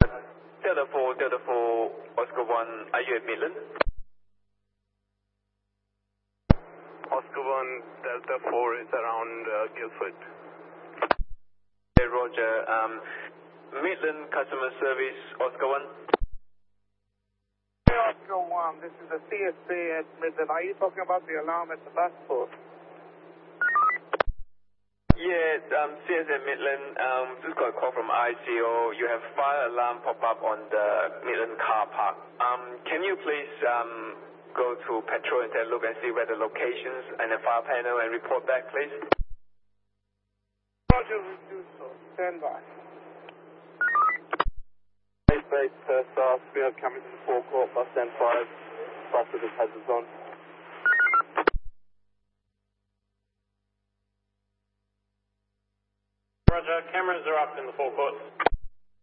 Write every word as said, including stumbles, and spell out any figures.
Delta four, Delta four, Oscar one, are you at Midland? Oscar one, Delta four is around uh, Guildford. Hey, Roger. Um, Midland Customer Service, Oscar one. Hey, Oscar one, this is the C S C at Midland. Are you talking about the alarm at the bus port? Yeah, um, C S at Midland, um, just got a call from I C O. You have fire alarm pop up on the Midland car park. Um, can you please um, go to Petrol and take a look and see where the locations and the fire panel and report back, please? Roger, will do so. Stand by. Base base, first staff, we have coming to the forecourt, bus stand five, bus with its hazards on. Roger, cameras are up in the forecourt.